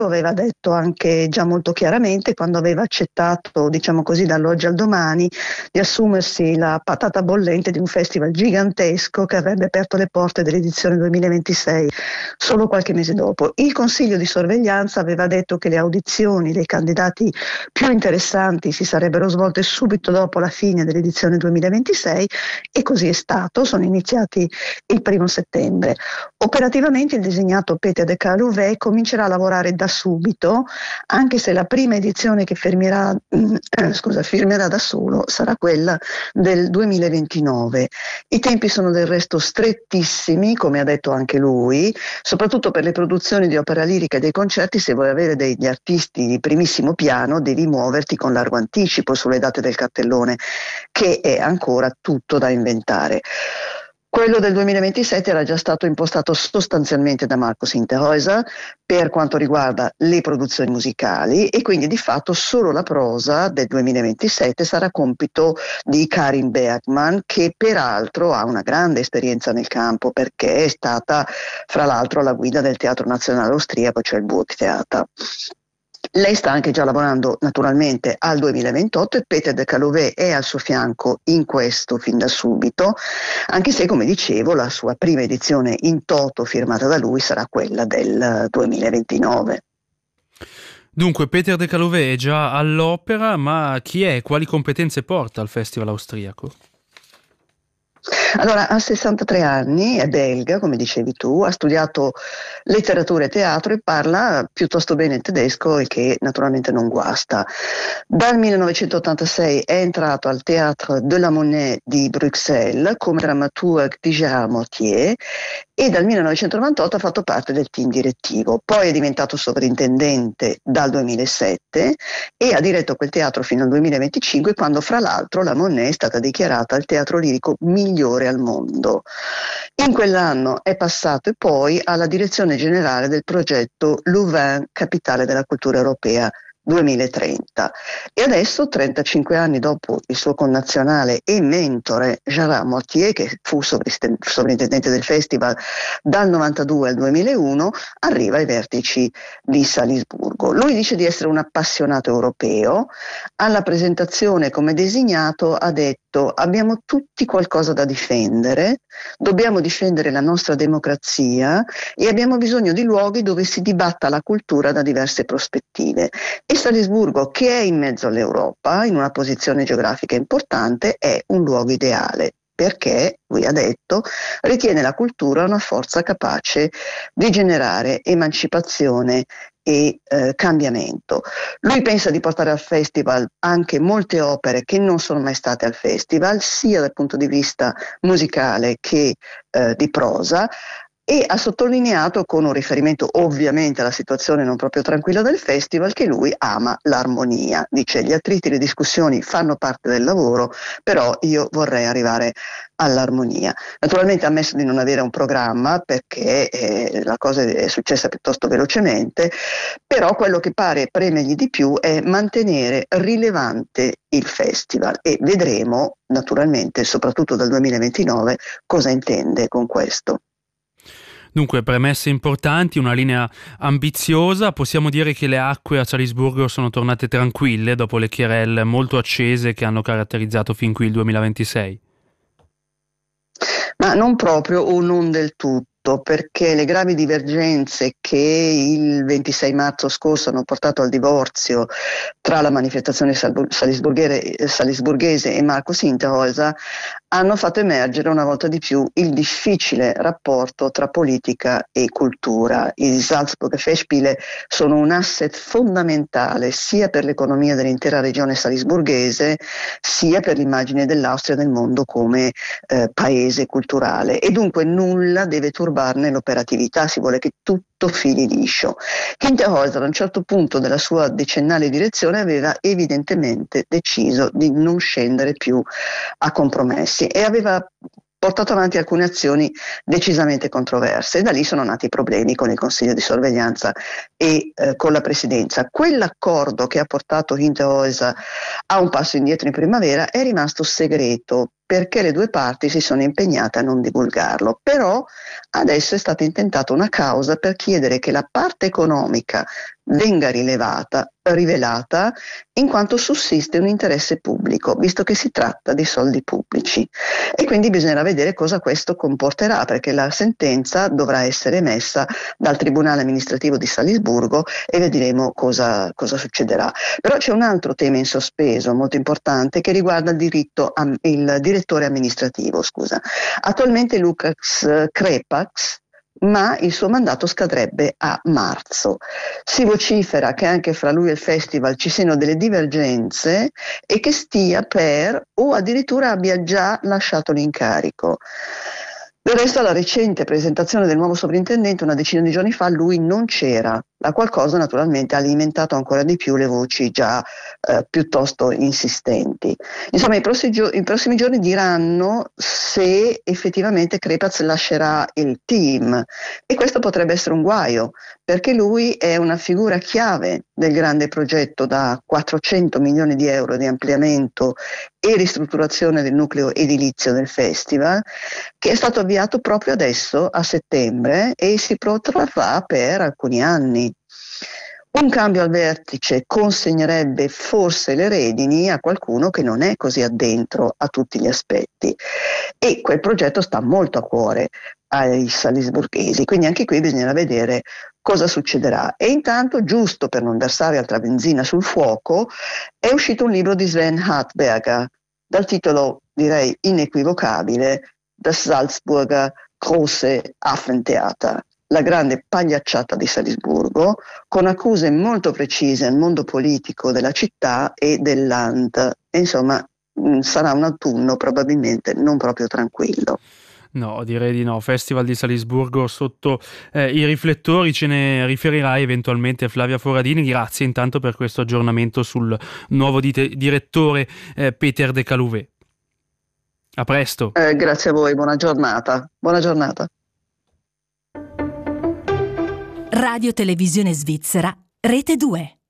aveva detto anche già molto chiaramente, quando aveva accettato, diciamo così, dall'oggi al domani, di assumersi la patata bollente di un festival gigantesco che avrebbe aperto le porte dell'edizione 2026 solo qualche mese dopo. Il Consiglio di sorveglianza aveva detto che le audizioni dei candidati più interessanti si sarebbero svolte subito dopo la fine dell'edizione 2026 e così è stato, sono iniziati il 1° settembre. Operativamente il designato Peter de Caluvet comincerà a lavorare da subito, anche se la prima edizione che firmerà da solo sarà quella del 2029. I tempi sono del resto strettissimi, come ha detto anche lui, soprattutto per le produzioni di opera lirica e dei concerti. Se vuoi avere degli artisti di primissimo piano devi muoverti con largo anticipo sulle date del cartellone, che è ancora tutto da inventare. Quello del 2027 era già stato impostato sostanzialmente da Marcos Hinterhäuser per quanto riguarda le produzioni musicali, e quindi di fatto solo la prosa del 2027 sarà compito di Karin Bergman, che peraltro ha una grande esperienza nel campo perché è stata fra l'altro alla guida del Teatro Nazionale Austriaco, cioè il Burgtheater. Lei sta anche già lavorando naturalmente al 2028 e Peter de Caluvet è al suo fianco in questo fin da subito, anche se, come dicevo, la sua prima edizione in toto firmata da lui sarà quella del 2029. Dunque, Peter de Caluvet è già all'opera, ma chi è? Quali competenze porta al Festival austriaco? Allora, ha 63 anni, è belga, come dicevi tu, ha studiato letteratura e teatro e parla piuttosto bene il tedesco, il che naturalmente non guasta. Dal 1986 è entrato al Théâtre de la Monnaie di Bruxelles come dramaturg di Gérard Mortier e dal 1998 ha fatto parte del team direttivo. Poi è diventato sovrintendente dal 2007 e ha diretto quel teatro fino al 2025, quando fra l'altro la Monnaie è stata dichiarata il teatro lirico migliore al mondo. In quell'anno è passato poi alla direzione generale del progetto Louvain, capitale della cultura europea 2030, e adesso, 35 anni dopo il suo connazionale e mentore Gérard Mortier, che fu sovrintendente del festival dal 92 al 2001, arriva ai vertici di Salisburgo. Lui dice di essere un appassionato europeo. Alla presentazione come designato ha detto: abbiamo tutti qualcosa da difendere, dobbiamo difendere la nostra democrazia e abbiamo bisogno di luoghi dove si dibatta la cultura da diverse prospettive. E Salisburgo, che è in mezzo all'Europa, in una posizione geografica importante, è un luogo ideale perché, lui ha detto, ritiene la cultura una forza capace di generare emancipazione e cambiamento. Lui pensa di portare al festival anche molte opere che non sono mai state al festival, sia dal punto di vista musicale che di prosa, e ha sottolineato, con un riferimento ovviamente alla situazione non proprio tranquilla del festival, che lui ama l'armonia. Dice: gli attriti e le discussioni fanno parte del lavoro, però io vorrei arrivare all'armonia. Naturalmente ha ammesso di non avere un programma perché la cosa è successa piuttosto velocemente, però quello che pare premergli di più è mantenere rilevante il festival, e vedremo naturalmente, soprattutto dal 2029, cosa intende con questo. Dunque, premesse importanti, una linea ambiziosa. Possiamo dire che le acque a Salisburgo sono tornate tranquille dopo le querelle molto accese che hanno caratterizzato fin qui il 2026? Ma non proprio, o non del tutto, perché le gravi divergenze che il 26 marzo scorso hanno portato al divorzio tra la manifestazione salisburghese e Marcos Hinterhäuser hanno fatto emergere una volta di più il difficile rapporto tra politica e cultura. I Salzburger Festspiele sono un asset fondamentale sia per l'economia dell'intera regione salisburghese, sia per l'immagine dell'Austria nel mondo come paese culturale, e dunque nulla deve turbarne l'operatività, si vuole che tutto fili liscio. Hinterhäuser a un certo punto della sua decennale direzione aveva evidentemente deciso di non scendere più a compromessi e aveva portato avanti alcune azioni decisamente controverse, e da lì sono nati i problemi con il Consiglio di sorveglianza e con la Presidenza. Quell'accordo che ha portato Hinterhäuser a un passo indietro in primavera è rimasto segreto perché le due parti si sono impegnate a non divulgarlo, però adesso è stata intentata una causa per chiedere che la parte economica venga rivelata in quanto sussiste un interesse pubblico, visto che si tratta di soldi pubblici. E quindi bisognerà vedere cosa questo comporterà, perché la sentenza dovrà essere emessa dal Tribunale amministrativo di Salisburgo e vedremo cosa succederà. Però c'è un altro tema in sospeso molto importante che riguarda il direttore amministrativo. Attualmente Lukács Krepacs, ma il suo mandato scadrebbe a marzo. Si vocifera che anche fra lui e il festival ci siano delle divergenze e che stia per o addirittura abbia già lasciato l'incarico. Del resto, alla recente presentazione del nuovo sovrintendente, una decina di giorni fa, lui non c'era. La qualcosa naturalmente ha alimentato ancora di più le voci già piuttosto insistenti. Insomma, i prossimi giorni diranno se effettivamente Krepacs lascerà il team, e questo potrebbe essere un guaio, perché lui è una figura chiave del grande progetto da 400 milioni di euro di ampliamento e ristrutturazione del nucleo edilizio del festival, che è stato avviato proprio adesso a settembre e si protrarrà per alcuni anni. Un cambio al vertice consegnerebbe forse le redini a qualcuno che non è così addentro a tutti gli aspetti, e quel progetto sta molto a cuore ai salisburghesi, quindi anche qui bisognerà vedere cosa succederà. E intanto, giusto per non versare altra benzina sul fuoco, è uscito un libro di Sven Hartberger dal titolo, direi inequivocabile, Das Salzburger Große Affentheater, la grande pagliacciata di Salisburgo, con accuse molto precise al mondo politico della città e del Land. E insomma, sarà un autunno probabilmente non proprio tranquillo. No, direi di no. Festival di Salisburgo sotto i riflettori, ce ne riferirai eventualmente Flavia Foradini. Grazie intanto per questo aggiornamento sul nuovo direttore Peter De Caluvé. A presto. Grazie a voi, buona giornata. Buona giornata. Radio Televisione Svizzera, Rete 2.